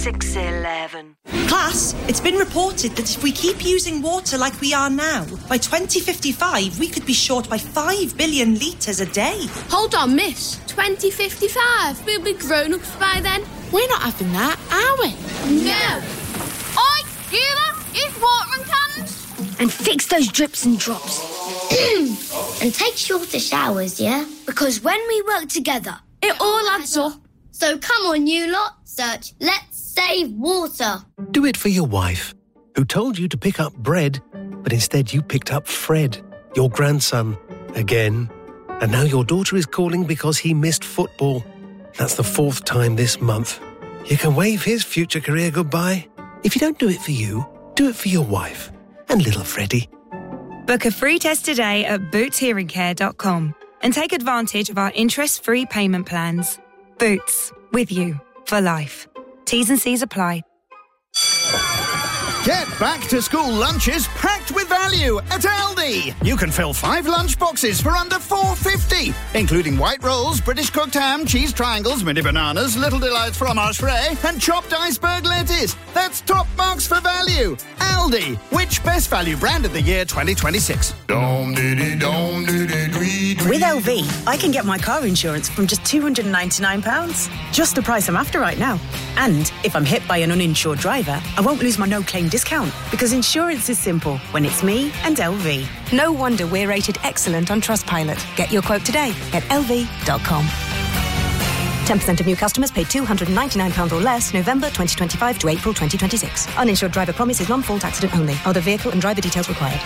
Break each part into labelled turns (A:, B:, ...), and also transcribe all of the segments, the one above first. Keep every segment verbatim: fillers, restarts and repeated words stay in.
A: six eleven.
B: Class, it's been reported that if we keep using water like we are now, by twenty fifty-five we could be short by five billion litres a day.
C: Hold on, miss. twenty fifty-five? We'll be grown-ups by then.
D: We're not having that, are we?
C: No. Oi, you lot, use watering cans.
E: And fix those drips and drops. And take shorter showers, yeah? Because when we work together,
C: it all adds up.
E: So come on, you lot. Search Let's Save Water.
F: Do it for your wife, who told you to pick up bread, but instead you picked up Fred, your grandson, again. And now your daughter is calling because he missed football. That's the fourth time this month. You can wave his future career goodbye. If you don't do it for you, do it for your wife and little Freddie.
G: Book a free test today at boots hearing care dot com and take advantage of our interest-free payment plans. Boots, with you for life. T's and C's apply.
H: Get back to school lunches packed with value at Aldi. You can fill five lunch boxes for under four dollars fifty, including white rolls, British cooked ham, cheese triangles, mini bananas, Little Delights fromage frais, and chopped iceberg lettuce. That's top marks for value. Aldi, which best value brand of the year twenty twenty-six?
I: With L V, I can get my car insurance from just two hundred ninety-nine pounds. Just the price I'm after right now. And if I'm hit by an uninsured driver, I won't lose my no-claim discount, because insurance is simple when it's me and L V.
J: No wonder we're rated excellent on Trustpilot. Get your quote today at L V dot com. ten percent of new customers paid two hundred ninety-nine pounds or less November twenty twenty-five to April twenty twenty-six. Uninsured driver promise is non-fault accident only. Other vehicle and driver details required.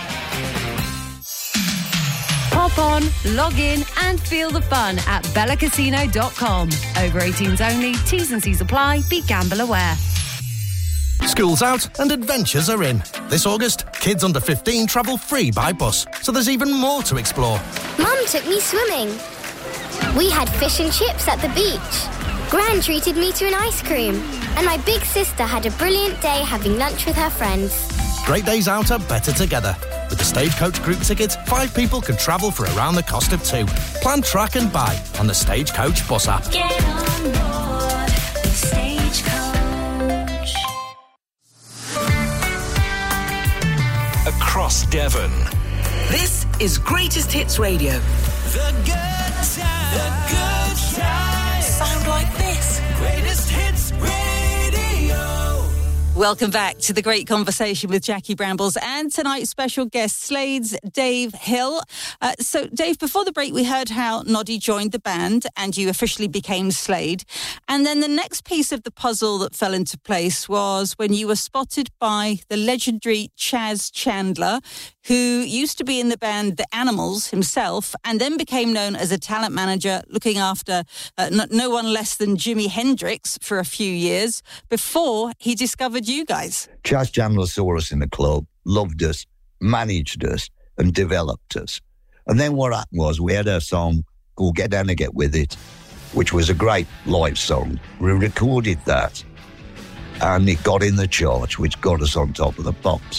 K: Hop on, log in and feel the fun at bella casino dot com. Over eighteens only, T's and C's apply, be gamble aware.
L: School's out and adventures are in. This August, kids under fifteen travel free by bus, so there's even more to explore.
E: Mum took me swimming. We had fish and chips at the beach. Gran treated me to an ice cream. And my big sister had a brilliant day having lunch with her friends.
L: Great days out are better together. With the Stagecoach group ticket, five people can travel for around the cost of two. Plan, track and buy on the Stagecoach bus app.
A: Get on board with Stagecoach.
M: Across Devon.
N: This is Greatest Hits Radio.
O: The good times. The good times.
N: Sound like this.
O: Greatest Hits Radio.
P: Welcome back to the great conversation with Jackie Brambles and tonight's special guest, Slade's Dave Hill. Uh, so, Dave, before the break, we heard how Noddy joined the band and you officially became Slade. And then the next piece of the puzzle that fell into place was when you were spotted by the legendary Chas Chandler, who used to be in the band The Animals himself and then became known as a talent manager looking after uh, no, no one less than Jimi Hendrix for a few years before he discovered you guys.
Q: Chas Chandler saw us in the club, loved us, managed us and developed us. And then what happened was we had a song called Get Down and Get With It, which was a great live song. We recorded that and it got in the charts, which got us on top of the pops.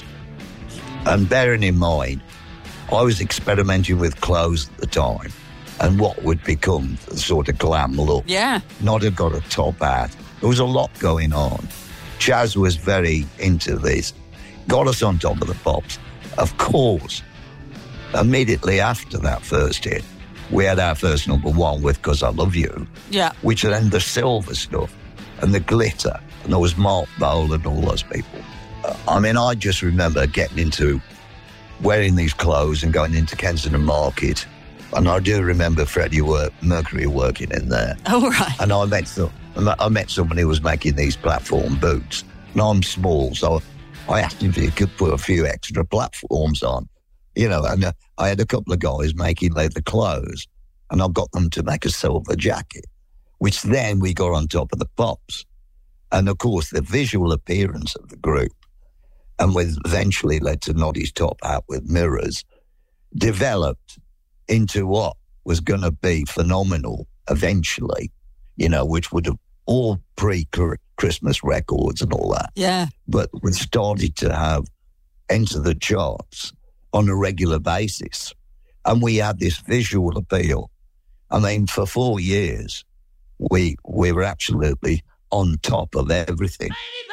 Q: And bearing in mind, I was experimenting with clothes at the time and what would become the sort of glam look.
P: Yeah.
Q: Not have got a top hat. There was a lot going on. Chas was very into this, got us on top of the pops. Of course, immediately after that first hit, we had our first number one with 'Cause I Love You.
P: Yeah.
Q: Which then the silver stuff and the glitter, and there was Mark Bowl and all those people. I mean, I just remember getting into wearing these clothes and going into Kensington Market. And I do remember Freddie work, Mercury working in there.
P: Oh, right.
Q: And I met, some, I met someone who was making these platform boots. And I'm small, so I asked him if he could put a few extra platforms on. You know, and uh, I had a couple of guys making leather clothes. And I got them to make a silver jacket, which then we got on top of the pops. And, of course, the visual appearance of the group, and with eventually led to Noddy's top hat with mirrors, developed into what was going to be phenomenal eventually, you know, which would have all pre-Christmas records and all that.
P: Yeah.
Q: But we started to have enter the charts on a regular basis. And we had this visual appeal. I mean, for four years, we we were absolutely on top of everything.